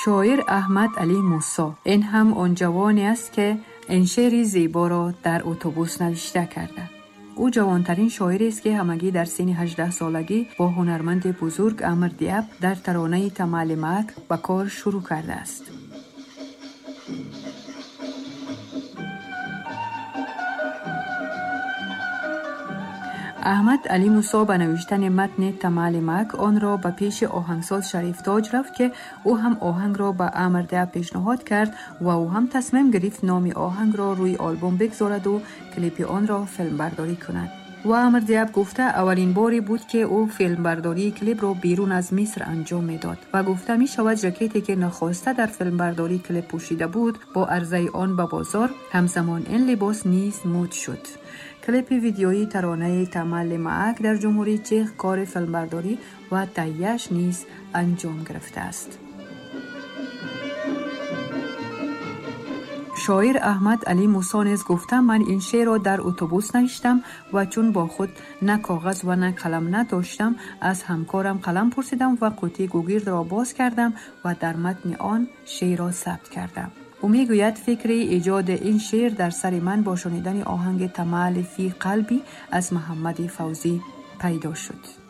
شاعر احمد علی موسی، این هم آن جوانی است که این شعر زیبا را در اتوبوس نوشته کرده. او جوانترین شاعری است که همگی در سن 18 سالگی با هنرمند بزرگ عمر دیاب در ترانه تمال مک به کار شروع کرده است. احمد علی موسی به نوشتن متن تمال مک آن را به پیش آهنگساز شریف تاج رفت که او هم آهنگ را به عمر دیاب پیشنهاد کرد و او هم تصمیم گرفت نام آهنگ را روی آلبوم بگذارد و کلیپ آن را فیلم برداری کند. و عمر دیاب گفته اولین باری بود که او فیلم برداری کلیپ را بیرون از مصر انجام میداد و گفته می شود ژاکتی که نخواسته در فیلم برداری کلیپ پوشیده بود با عرضه آن به بازار همزمان این لباس نیز مد شد. کلیپ ویدیویی ترانه تمال مک در جمهوری چک کار فیلم برداری و تهیه‌اش نیز انجام گرفته است. شاعر احمد علی موسی نیز گفته من این شعر را در اتوبوس نوشتم و چون با خود نه کاغذ و نه قلم نداشتم از همکارم قلم پرسیدم و قوطی گوگرد را باز کردم و در متن آن شعر را ثبت کردم. او میگوید فکر ایجاد این شعر در سر من با شنیدن آهنگ تمال فی قلبی از محمد فوزی پیدا شد.